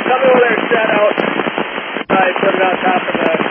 tell me where they're set out. I put it on top of the